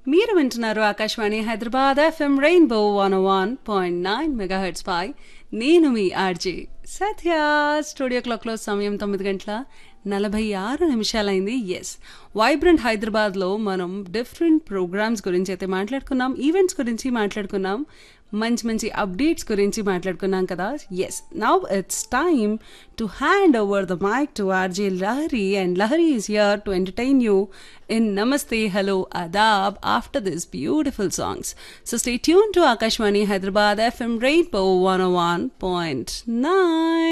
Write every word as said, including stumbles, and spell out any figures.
మీరు వింటున్నారు Akashvani Hyderabad FM rainbow one one point nine megahertz పై నేను మీ ఆర్జే సత్య. స్టూడియో క్లాక్లో సమయం తొమ్మిది గంటల నలభై ఆరు నిమిషాలైంది. ఎస్, వైబ్రెంట్ హైదరాబాద్లో మనం డిఫరెంట్ ప్రోగ్రామ్స్ గురించి అయితే మాట్లాడుకున్నాం, ఈవెంట్స్ గురించి మాట్లాడుకున్నాం, మంచి మంచి అప్డేట్స్ గురించి మాట్లాడుకున్నాం కదా. Yes, now it's time to hand over the mic to RJ Lahari, and Lahari is here to entertain you in Namaste, Hello, Adab after these beautiful songs. So stay tuned to Akashwani Hyderabad F M Rainbow one oh one point nine.